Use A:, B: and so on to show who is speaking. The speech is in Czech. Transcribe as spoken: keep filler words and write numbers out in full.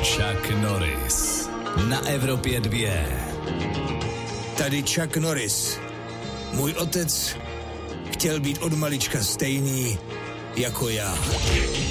A: Chuck Norris na Evropě dvě.
B: Tady Chuck Norris. Můj otec chtěl být od malička stejný jako já.